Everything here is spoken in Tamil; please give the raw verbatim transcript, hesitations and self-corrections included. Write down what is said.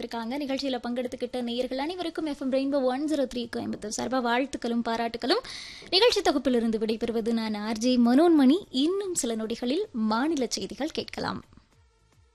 இருக்காங்க. நிகழ்ச்சியில் பங்கெடுத்துக்கிட்ட நேயர்கள் அனைவருக்கும் FM rainbow one zero three Coimbatore சார்பாக வாழ்த்துக்களும் பாராட்டுகளும். நிகழ்ச்சி தொகுப்பிலிருந்து விடைபெறுவது நான் ஆர்ஜே மனோன்மணி. இன்னும் சில நொடிகளில் மாநில செய்திகள் கேட்கலாம்.